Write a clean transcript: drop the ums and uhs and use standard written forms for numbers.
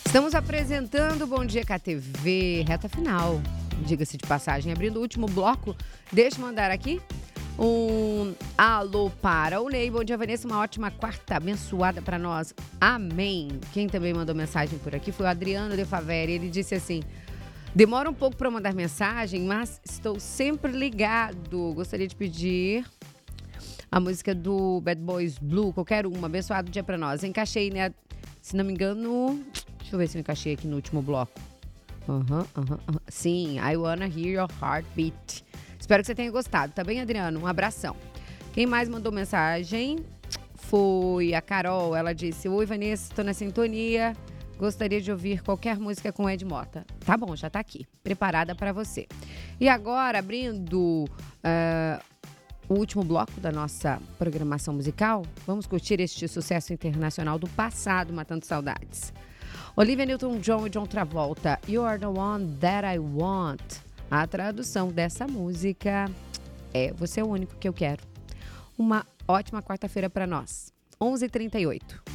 Estamos apresentando o Bom Dia KTV, reta final, diga-se de passagem. Abrindo o último bloco, deixa eu mandar aqui um alô para o Ney. Bom dia, Vanessa, uma ótima quarta abençoada para nós. Amém. Quem também mandou mensagem por aqui foi o Adriano de Faveri. Ele disse assim: demora um pouco para mandar mensagem, mas estou sempre ligado. Gostaria de pedir a música do Bad Boys Blue, qualquer uma. Abençoado dia para nós. Encaixei, né? Se não me engano, deixa eu ver se eu encaixei aqui no último bloco. Sim, I Wanna Hear Your Heartbeat. Espero que você tenha gostado, tá bem, Adriano? Um abração. Quem mais mandou mensagem foi a Carol. Ela disse: oi, Vanessa, estou na sintonia. Gostaria de ouvir qualquer música com Ed Mota. Tá bom, já tá aqui, preparada para você. E agora, abrindo o último bloco da nossa programação musical, vamos curtir este sucesso internacional do passado, matando saudades. Olivia Newton-John e John Travolta, You Are The One That I Want. A tradução dessa música é Você é o único que eu quero. Uma ótima quarta-feira para nós. 11h38.